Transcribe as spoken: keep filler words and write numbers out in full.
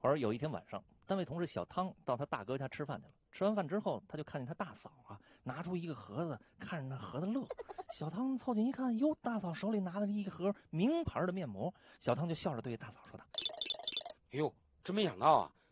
话儿有一天晚上，单位同事小汤到他大哥家吃饭去了。吃完饭之后，他就看见他大嫂啊拿出一个盒子，看着那盒子乐。小汤凑近一看，哟，大嫂手里拿的是一个盒名牌的面膜。小汤就笑着对大嫂说道：“ 哎呦，真没想到啊，